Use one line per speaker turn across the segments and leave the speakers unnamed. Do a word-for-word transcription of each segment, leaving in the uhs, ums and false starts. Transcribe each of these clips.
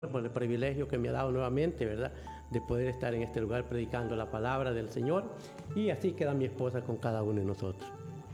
por el privilegio que me ha dado nuevamente, ¿verdad?, de poder estar en este lugar predicando la palabra del Señor, y así queda mi esposa con cada uno de nosotros.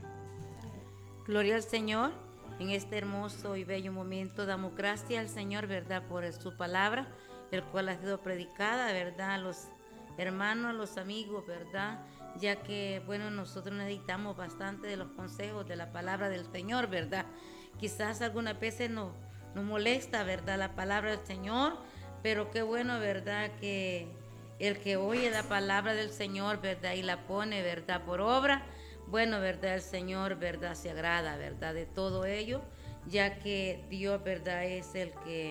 Gloria al Señor. En este hermoso y bello momento damos gracias al Señor, ¿verdad?, por su palabra, el cual ha sido predicada, ¿verdad?, a los hermanos, a los amigos, ¿verdad?, ya que, bueno, nosotros necesitamos bastante de los consejos de la palabra del Señor, ¿verdad? Quizás algunas veces nos, nos molesta, ¿verdad?, la palabra del Señor, pero qué bueno, ¿verdad?, que el que oye la palabra del Señor, ¿verdad?, y la pone, ¿verdad?, por obra, bueno, ¿verdad?, el Señor, ¿verdad?, se agrada, ¿verdad?, de todo ello, ya que Dios, ¿verdad?, es el que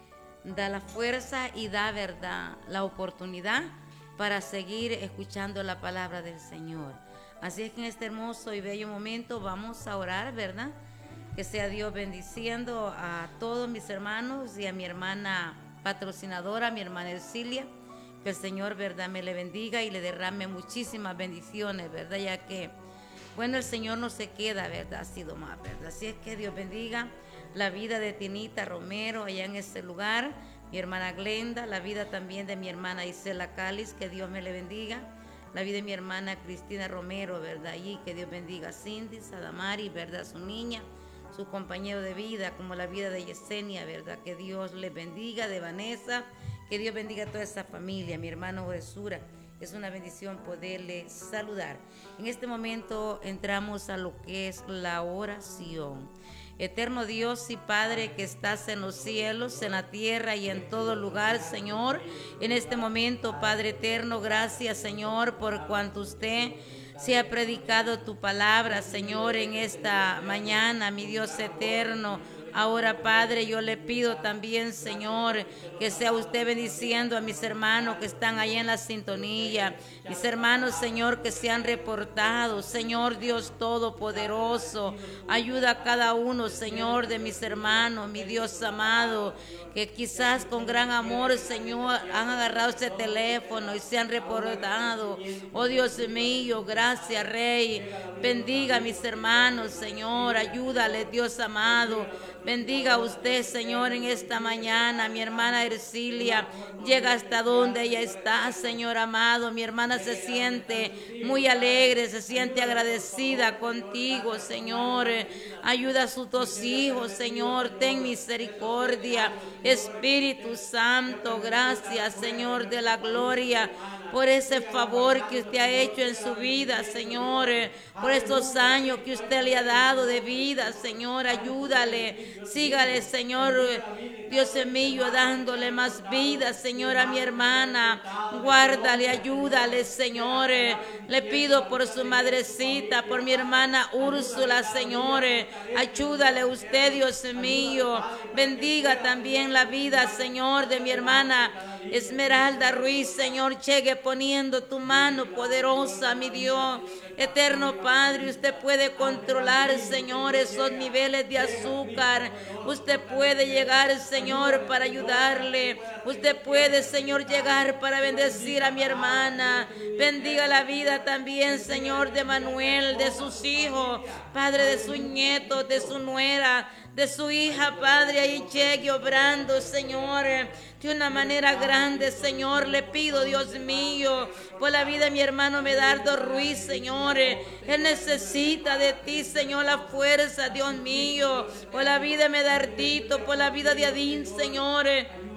da la fuerza y da, ¿verdad?, la oportunidad para seguir escuchando la palabra del Señor. Así es que en este hermoso y bello momento vamos a orar, ¿verdad?, que sea Dios bendiciendo a todos mis hermanos y a mi hermana patrocinadora, mi hermana Ercilia, que el Señor, ¿verdad?, me le bendiga y le derrame muchísimas bendiciones, ¿verdad?, ya que, bueno, el Señor no se queda, ¿verdad?, ha sido más, ¿verdad? Así es que Dios bendiga la vida de Tinita Romero allá en este lugar, mi hermana Glenda, la vida también de mi hermana Isela Cáliz, que Dios me le bendiga, la vida de mi hermana Cristina Romero, ¿verdad?, allí, que Dios bendiga a Cindy, Sadamari, ¿verdad?, su niña, su compañero de vida, como la vida de Yesenia, ¿verdad?, que Dios le bendiga, de Vanessa, que Dios bendiga a toda esa familia, mi hermano Jesura. Es una bendición poderle saludar. En este momento entramos a lo que es la oración. Eterno Dios y Padre que estás en los cielos, en la tierra y en todo lugar, Señor, en este momento, Padre eterno, gracias, Señor, por cuanto usted se ha predicado tu palabra, Señor, en esta mañana, mi Dios eterno. Ahora, Padre, yo le pido también, Señor, que sea usted bendiciendo a mis hermanos que están ahí en la sintonía, mis hermanos, Señor, que se han reportado, Señor Dios Todopoderoso, ayuda a cada uno, Señor, de mis hermanos, mi Dios amado, que quizás con gran amor, Señor, han agarrado ese teléfono y se han reportado. Oh Dios mío, gracias, Rey, bendiga a mis hermanos, Señor, ayúdale, Dios amado. Bendiga a usted, Señor, en esta mañana. Mi hermana Ercilia llega hasta donde ella está, Señor amado. Mi hermana se siente muy alegre, se siente agradecida contigo, Señor. Ayuda a sus dos hijos, Señor. Ten misericordia. Espíritu Santo, gracias, Señor de la gloria, por ese favor que usted ha hecho en su vida, Señor, por estos años que usted le ha dado de vida, Señor, ayúdale, sígale, Señor, Dios mío, dándole más vida, Señor, a mi hermana, guárdale, ayúdale, Señor, le pido por su madrecita, por mi hermana Úrsula, Señor, ayúdale usted, Dios mío, bendiga también la vida, Señor, de mi hermana Esmeralda Ruiz, Señor, llegue poniendo tu mano poderosa, mi Dios, eterno Padre, usted puede controlar, Señor, esos niveles de azúcar, usted puede llegar, Señor, para ayudarle, usted puede, Señor, llegar para bendecir a mi hermana, bendiga la vida también, Señor, de Manuel, de sus hijos, Padre, de sus nietos, de su nuera, de su hija, Padre, ahí llegue obrando, Señor, de una manera grande, Señor, le pido, Dios mío, por la vida de mi hermano Medardo Ruiz, Señor, él necesita de ti, Señor, la fuerza, Dios mío, por la vida de Medardito, por la vida de Adín, Señor,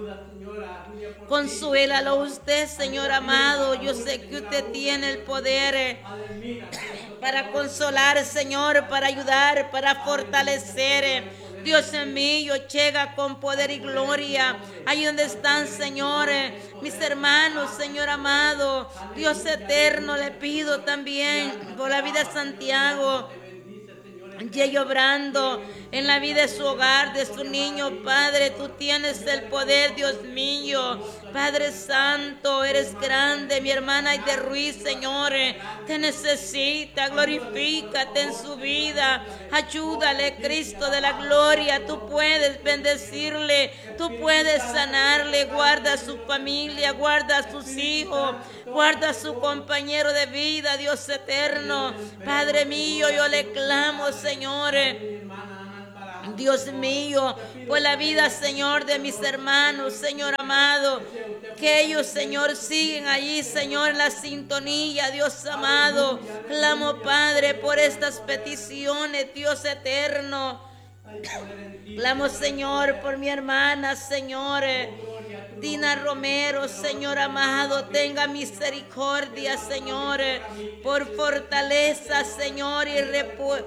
consuélalo usted, Señor amado, yo sé que usted tiene el poder para consolar, Señor, para ayudar, para fortalecer. Dios mío, llega con poder y gloria ahí donde están, Señor, mis hermanos, Señor amado, Dios eterno, le pido también por la vida de Santiago, llegue obrando en la vida de su hogar, de su niño, Padre, tú tienes el poder, Dios mío, Padre Santo, eres grande, mi hermana de Ruiz, Señor, te necesita, glorifícate en su vida, ayúdale, Cristo de la gloria, tú puedes bendecirle, tú puedes sanarle, guarda a su familia, guarda a sus hijos, guarda a su compañero de vida, Dios eterno, Padre mío, yo le clamo, Señor, Dios mío, por la vida, Señor, de mis hermanos, Señor amado, que ellos, Señor, siguen allí, Señor, en la sintonía, Dios amado. Clamo, Padre, por estas peticiones, Dios eterno. Clamo, Señor, por mi hermana, Señor Dina Romero, Señor amado, tenga misericordia, Señor, por fortaleza, Señor, y repuesto.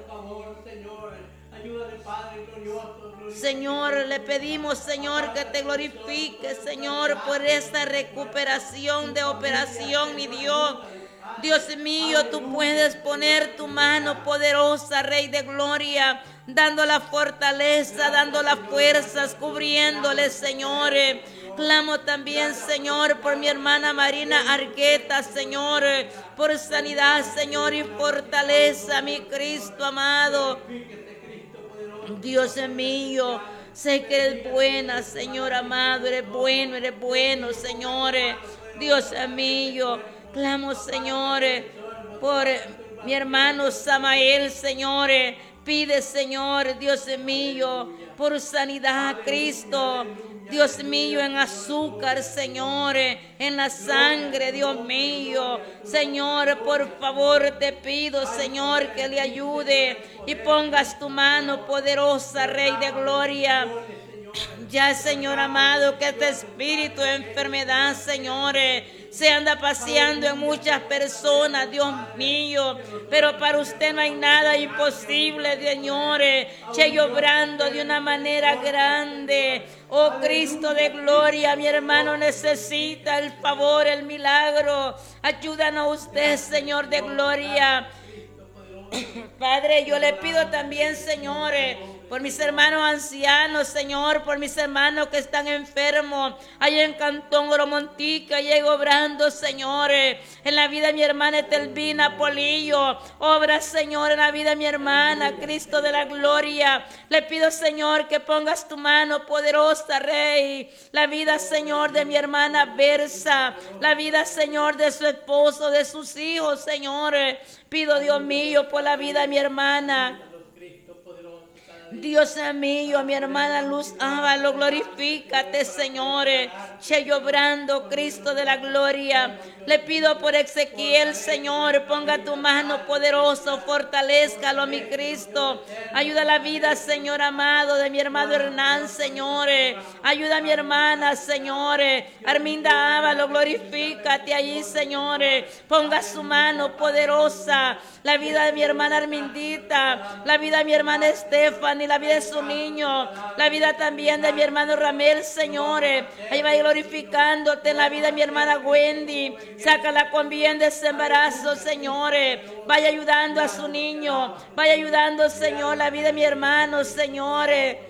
Señor, le pedimos, Señor, que te glorifique, Señor, por esta recuperación de operación, mi Dios. Dios mío, tú puedes poner tu mano poderosa, Rey de Gloria, dando la fortaleza, dando las fuerzas, cubriéndole, Señor. Clamo también, Señor, por mi hermana Marina Argueta, Señor, por sanidad, Señor, y fortaleza, mi Cristo amado. Dios mío, sé que eres buena, Señor amado, eres bueno, eres bueno, Señor. Dios mío, clamo, Señor, por mi hermano Samael, Señor. Pide, Señor, Dios mío, por sanidad, Cristo. Dios mío, en azúcar, Señor, en la sangre, Dios mío. Señor, por favor te pido, Señor, que le ayude y pongas tu mano poderosa, Rey de Gloria. Ya, Señor amado, que este espíritu de enfermedad, Señor, se anda paseando en muchas personas, Dios mío, pero para usted no hay nada imposible, Señor, che, obrando de una manera grande. Oh Cristo de gloria, mi hermano necesita el favor, el milagro. Ayúdanos usted, Señor de gloria. Padre, yo le pido también, Señor, por mis hermanos ancianos, Señor, por mis hermanos que están enfermos, allá en Cantón Oromontica, llego obrando, Señor, en la vida de mi hermana Etelvina Polillo, obra, Señor, en la vida de mi hermana, Cristo de la gloria. Le pido, Señor, que pongas tu mano poderosa, Rey, la vida, Señor, de mi hermana Versa, la vida, Señor, de su esposo, de sus hijos, Señor. Pido, Dios mío, por la vida de mi hermana. Dios mío, mi hermana Luz Ávalo, glorifícate, Señor. Che, obrando, Cristo de la gloria. Le pido por Ezequiel, Señor, ponga tu mano poderosa, fortalézcalo, mi Cristo. Ayuda la vida, Señor amado, de mi hermano Hernán, Señor. Ayuda a mi hermana, Señor. Arminda Ávalo, glorifícate allí, Señor. Ponga su mano poderosa. La vida de mi hermana Armindita, la vida de mi hermana Estefan y la vida de su niño, la vida también de mi hermano Ramel, Señor. Ahí va glorificándote en la vida de mi hermana Wendy. Sácala con bien de ese embarazo, Señor. Vaya ayudando a su niño. Vaya ayudando, Señor, la vida de mi hermano, Señor.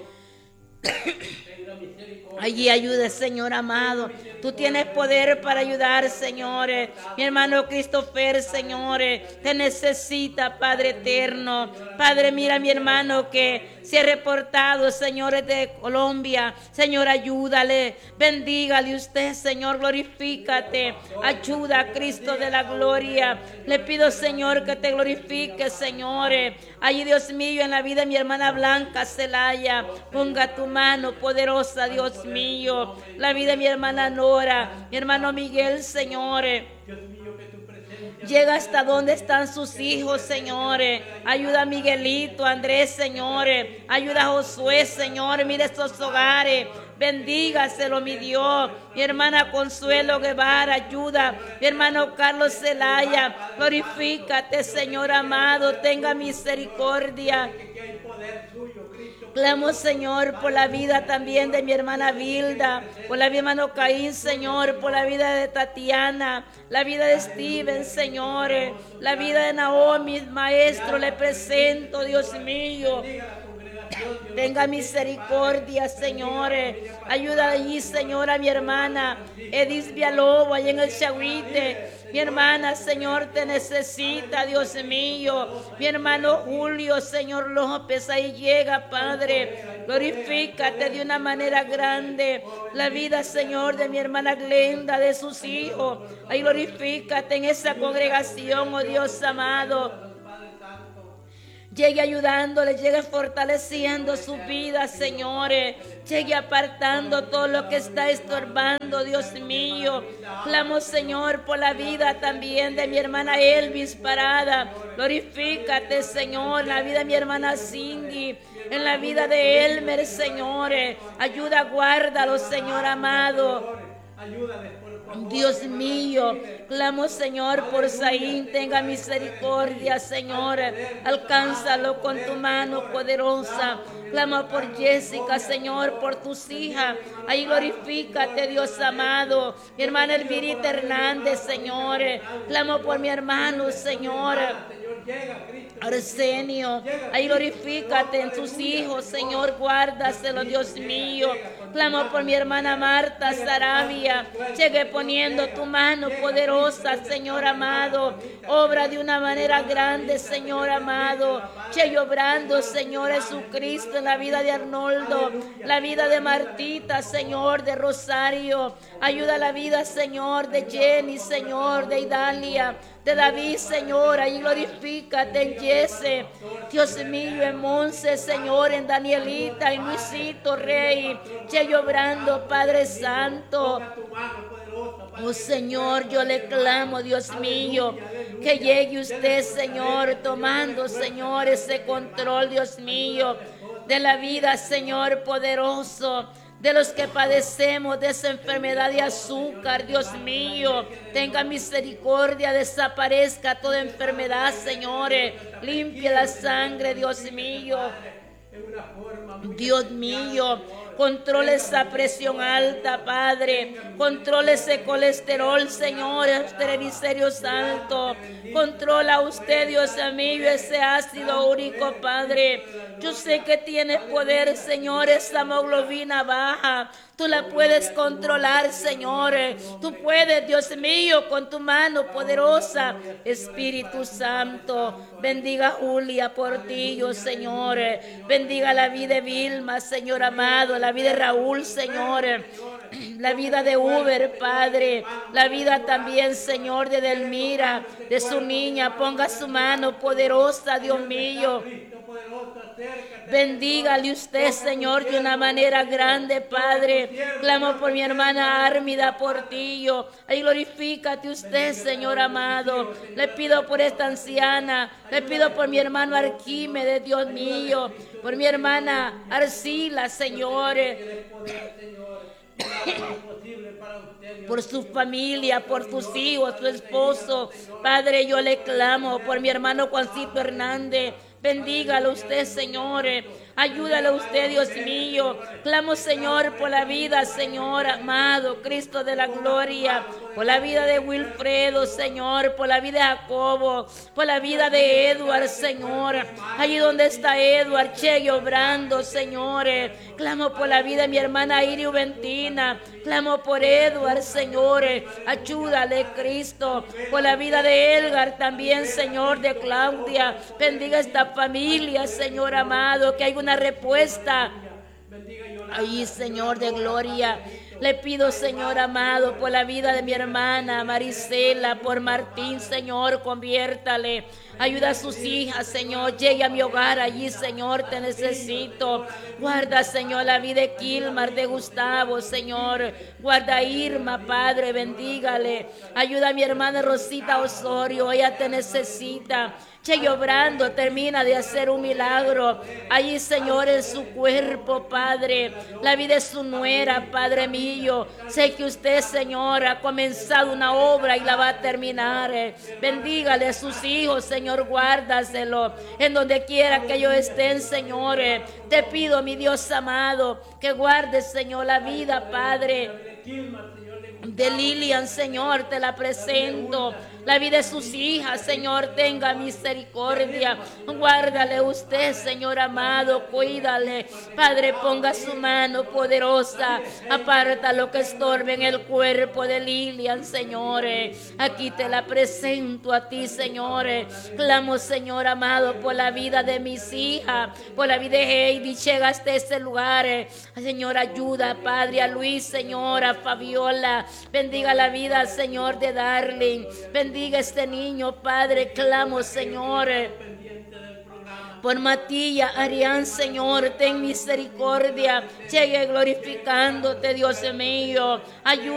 Allí ayude, Señor amado. Tú tienes poder para ayudar, Señor. Mi hermano Christopher, Señor, te necesita, Padre eterno. Padre, mira a mi hermano que se ha reportado, Señor, de Colombia. Señor, ayúdale. Bendígale usted, Señor, glorifícate. Ayuda a Cristo de la gloria. Le pido, Señor, que te glorifique, Señor. Allí, Dios mío, en la vida de mi hermana Blanca Celaya, ponga tu mano poderosa, Dios mío. La vida de mi hermana Nora, mi hermano Miguel, Señor. Llega hasta donde están sus hijos, Señor. Ayuda a Miguelito, Andrés, Señor. Ayuda a Josué, Señor. Mire estos hogares. Bendígaselo, mi Dios. Mi hermana Consuelo Guevara, ayuda. Mi hermano Carlos Zelaya, glorifícate, Señor amado. Tenga misericordia. Clamo, Señor, por la vida también de mi hermana Vilda, por la vida de mi hermano Caín, Señor, por la vida de Tatiana, la vida de Steven, Señor, la vida de Naomi, maestro, le presento, Dios mío. Tenga misericordia, Señor. Ayuda allí, Señor, a mi hermana Edith Villalobos, allá en el Chahuite. Mi hermana, Señor, te necesita, Dios mío. Mi hermano Julio, Señor López, ahí llega, Padre. Glorifícate de una manera grande. La vida, Señor, de mi hermana Glenda, de sus hijos. Ahí glorifícate en esa congregación, oh Dios amado.
Llegue ayudándole, llegue fortaleciendo su vida, Señor. Llegue apartando todo lo que está estorbando, Dios mío. Clamo, Señor, por la vida también de mi hermana Elvis Parada. Glorifícate, Señor, en la vida de mi hermana Cindy, en la vida de Elmer, Señor. Ayuda, guárdalo, Señor amado. Dios mío, clamo, Señor, por Saín, tenga misericordia, Señor, alcánzalo con tu mano poderosa. Clamo por Jessica, Señor, por tus hijas, ahí glorifícate, Dios amado. Mi hermana Elvirita Hernández, Señor, clamo por mi hermano, Señor Arsenio, ahí glorifícate en tus hijos, Señor, guárdaselo, Dios mío. Clamo por mi hermana Marta Sarabia, llegue poniendo tu mano poderosa, Señor amado. Obra de una manera grande, Señor amado. Llegue obrando, Señor Jesucristo, en la vida de Arnoldo, la vida de Martita, Señor, de Rosario. Ayuda a la vida, Señor, de Jenny, Señor, de Idalia, de David, Señor, ahí glorifícate en Jesse, Dios mío, en Monse, Señor, en Danielita, en Luisito, Rey, llegue obrando, Padre Santo. Oh Señor, yo le clamo, Dios mío, que llegue usted, Señor, tomando, Señor, ese control, Dios mío, de la vida, Señor, poderoso. De los que padecemos de esa enfermedad de azúcar, Dios mío, tenga misericordia, desaparezca toda enfermedad, Señor, limpia la sangre, Dios mío, Dios mío, controla esa presión alta, Padre, controla ese colesterol, Señor, triglicéridos altos, controla usted, Dios mío, ese ácido úrico, Padre. Yo sé que tiene poder, Señor, esa hemoglobina baja. Tú la puedes controlar, Señor. Tú puedes, Dios mío, con tu mano poderosa. Espíritu Santo, bendiga a Julia Portillo, Señor. Bendiga la vida de Vilma, Señor amado. La vida de Raúl, Señor. La vida de Uber, Padre. La vida también, Señor, de Delmira, de su niña. Ponga su mano poderosa, Dios mío. Bendígale usted, Señor, de una manera grande, Padre. Clamo por mi hermana Ármida Portillo. Ahí glorifícate usted, Señor amado. Le pido por esta anciana. Le pido por mi hermano Arquímedes, Dios mío. Por mi hermana Arcila, Señor. Por su familia, por tus hijos, su esposo. Padre, yo le clamo por mi hermano Juancito Hernández. Bendígalo usted, Señor. Ayúdalo usted, Dios mío. Clamo, Señor, por la vida, Señor amado, Cristo de la gloria. Por la vida de Wilfredo, Señor. Por la vida de Jacobo. Por la vida de Edward, Señor. Allí donde está Edward, llegue obrando, Señor. Clamo por la vida de mi hermana Iri Ventina. Clamo por Edward, Señor. Ayúdale, Cristo. Por la vida de Edgar también, Señor, de Claudia. Bendiga esta familia, Señor amado, que hay una respuesta ahí, Señor de gloria. Le pido, Señor amado, por la vida de mi hermana Marisela, por Martín, Señor, conviértale. Ayuda a sus hijas, Señor. Llegue a mi hogar allí, Señor, te necesito. Guarda, Señor, la vida de Kilmar, de Gustavo, Señor. Guarda a Irma, Padre, bendígale. Ayuda a mi hermana Rosita Osorio, ella te necesita. Llegue obrando, termina de hacer un milagro allí, Señor, en su cuerpo, Padre. La vida de su nuera, Padre mío. Sé que usted, Señor, ha comenzado una obra y la va a terminar. Bendígale a sus hijos, Señor, guárdaselo en donde quiera que ellos estén, Señor. Te pido, mi Dios amado, que guardes, Señor, la vida, Padre, de Lilian, Señor, te la presento. La vida de sus hijas, Señor, tenga misericordia. Guárdale usted, Señor amado, cuídale. Padre, ponga su mano poderosa. Aparta lo que estorbe en el cuerpo de Lilian, Señor. Aquí te la presento a ti, Señor. Clamo, Señor amado, por la vida de mis hijas, por la vida de Heidi. Llega hasta este lugar. Señor, ayuda, Padre, a Luis, Señor, a Fabiola. Bendiga la vida, Señor, de Darling. Bendiga este niño, Padre, clamo, Señor. Por Matías, Arián, Señor, ten misericordia. Sigue glorificándote, Dios mío. Ayúdame.